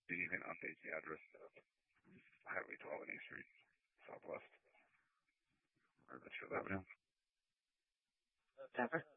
And you can update the address of Highway 12 and A Street, Southwest, or Litchfield Avenue. Denver?